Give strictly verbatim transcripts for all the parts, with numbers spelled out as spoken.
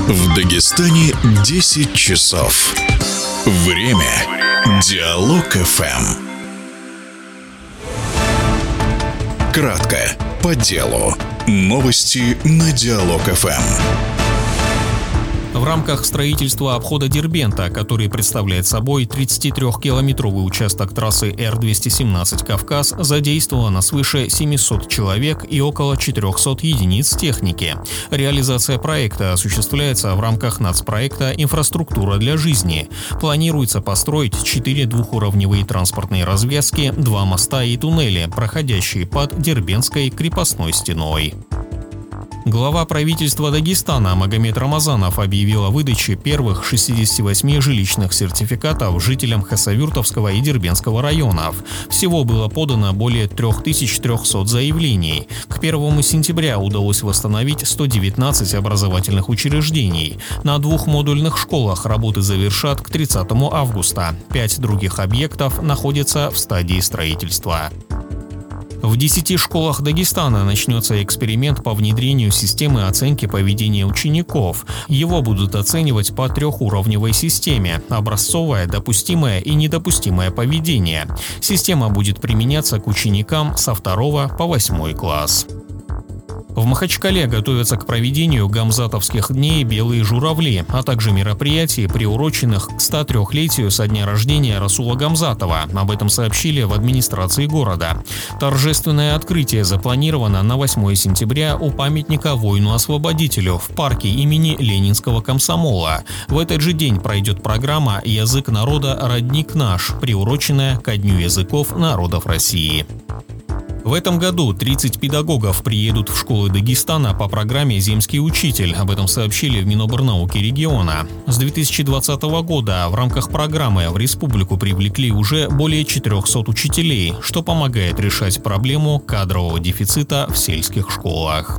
В Дагестане десять часов. Время. Диалог эф эм. Кратко, по делу. Новости на Диалог эф эм. В рамках строительства обхода Дербента, который представляет собой тридцатитрёхкилометровый участок трассы Эр двести семнадцать «Кавказ», задействовано свыше семисот человек и около четырехсот единиц техники. Реализация проекта осуществляется в рамках нацпроекта «Инфраструктура для жизни». Планируется построить четыре двухуровневые транспортные развязки, два моста и туннели, проходящие под Дербентской крепостной стеной. Глава правительства Дагестана Магомед Рамазанов объявил о выдаче первых шестидесяти восьми жилищных сертификатов жителям Хасавюртовского и Дербентского районов. Всего было подано более трёх тысяч трёхсот заявлений. К первому сентября удалось восстановить сто девятнадцать образовательных учреждений. На двух модульных школах работы завершат к тридцатому августа. Пять других объектов находятся в стадии строительства. В десяти школах Дагестана начнется эксперимент по внедрению системы оценки поведения учеников. Его будут оценивать по трехуровневой системе – образцовое, допустимое и недопустимое поведение. Система будет применяться к ученикам со второго по восьмой класс. В Махачкале готовятся к проведению гамзатовских дней «Белые журавли», а также мероприятий, приуроченных к ста трёхлетию со дня рождения Расула Гамзатова. Об этом сообщили в администрации города. Торжественное открытие запланировано на восьмое сентября у памятника воину-освободителю в парке имени Ленинского комсомола. В этот же день пройдет программа «Язык народа. Родник наш», приуроченная ко Дню языков народов России. В этом году тридцать педагогов приедут в школы Дагестана по программе «Земский учитель». Об этом сообщили в Минобрнауки региона. С две тысячи двадцатого года в рамках программы в республику привлекли уже более четырёхсот учителей, что помогает решать проблему кадрового дефицита в сельских школах.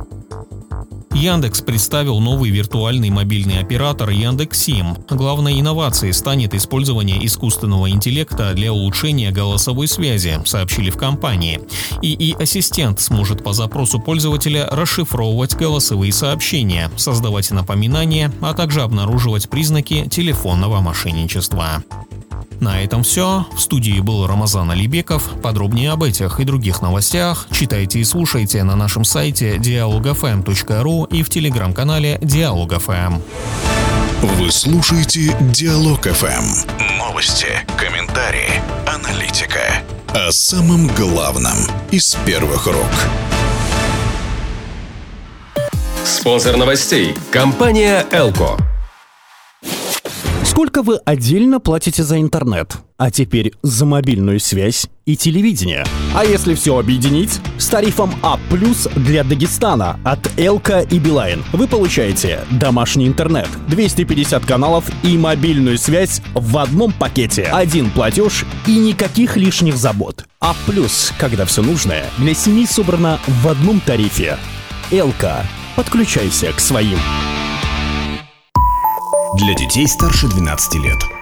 Яндекс представил новый виртуальный мобильный оператор Яндекс.Сим. Главной инновацией станет использование искусственного интеллекта для улучшения голосовой связи, сообщили в компании. ИИ-ассистент сможет по запросу пользователя расшифровывать голосовые сообщения, создавать напоминания, а также обнаруживать признаки телефонного мошенничества. На этом все. В студии был Рамазан Алибеков. Подробнее об этих и других новостях читайте и слушайте на нашем сайте диалог эф эм точка ру и в телеграм-канале Диалог эф эм. Вы слушаете Диалог эф эм. Новости, комментарии, аналитика. О самом главном из первых рук. Спонсор новостей – компания «Элко». Сколько вы отдельно платите за интернет? А теперь за мобильную связь и телевидение. А если все объединить? С тарифом А плюс для Дагестана от Элка и Билайн вы получаете домашний интернет, двести пятьдесят каналов и мобильную связь в одном пакете. Один платеж и никаких лишних забот. А плюс, когда все нужное для семьи собрано в одном тарифе. Элка. Подключайся к своим. Для детей старше двенадцати лет.